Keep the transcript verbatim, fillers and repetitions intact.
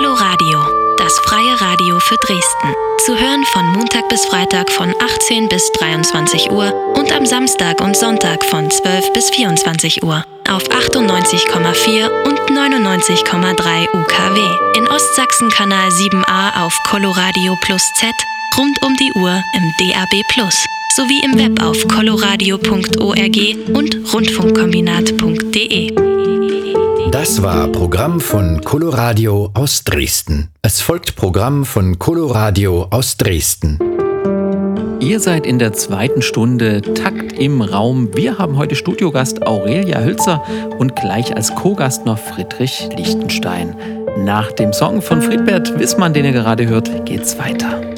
Coloradio, das freie Radio für Dresden. Zu hören von Montag bis Freitag von achtzehn bis dreiundzwanzig Uhr und am Samstag und Sonntag von zwölf bis vierundzwanzig Uhr auf achtundneunzig Komma vier und neunundneunzig Komma drei U K W. In Ostsachsen Kanal sieben a auf Coloradio Plus Z, rund um die Uhr im D A B Plus, sowie im Web auf coloradio punkt org und rundfunkkombinat punkt de. Das war Programm von Coloradio aus Dresden. Es folgt Programm von Coloradio aus Dresden. Ihr seid in der zweiten Stunde Takt im Raum. Wir haben heute Studiogast Aurelia Hülzer und gleich als Co-Gast noch Friedrich Lichtenstein. Nach dem Song von Friedbert Wissmann, den ihr gerade hört, geht's weiter.